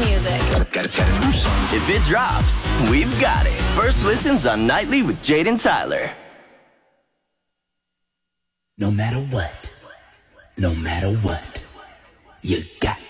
music. Got a new song. If it drops, we've got it. First listens on Nightly with Jade and Tyler. No matter what, you got